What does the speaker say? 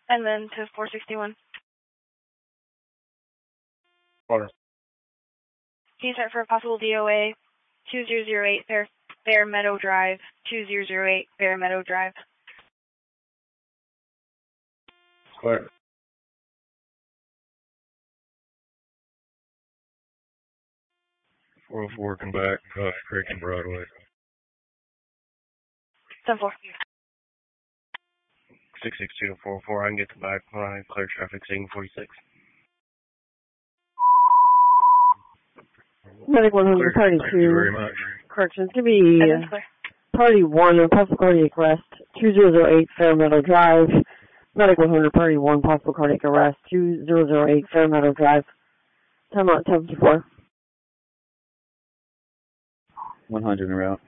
And then to 461. Water. Can you start for a possible DOA 2008 Fair Meadow Drive, 2008 Fair Meadow Drive. Clear. 404, come back, Creek and Broadway. 10-4. 662-404, I can get the back line, clear traffic, signal 46. Medic 100, party 2. Thank you very much. Corrections, give me party 1, possible cardiac arrest, 2008 Fair Meadow Drive. Medic 100, party 1, possible cardiac arrest, 2008 Fair Meadow Drive. Time out 10-4. 100 en route.